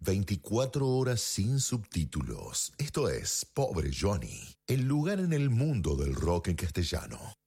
24 horas sin subtítulos. Esto es Pobre Johnny, el lugar en el mundo del rock en castellano.